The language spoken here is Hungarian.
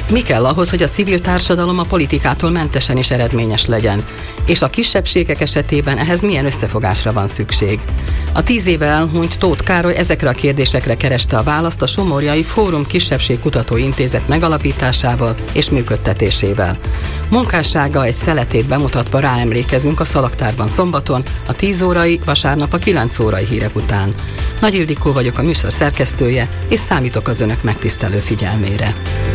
Mi kell ahhoz, hogy a civil társadalom a politikától mentesen és eredményes legyen? És a kisebbségek esetében ehhez milyen összefogásra van szükség? A 10 éve elhunyt Tóth Károly ezekre a kérdésekre kereste a választ a Somorjai Fórum Kisebbségkutató Intézet megalapításával és működtetésével. Munkássága egy szeletét bemutatva ráemlékezünk a Szalaktárban szombaton, a 10 órai, vasárnap a 9 órai hírek után. Nagy Ildikó vagyok, a műsor szerkesztője, és számítok az önök megtisztelő figyelmére.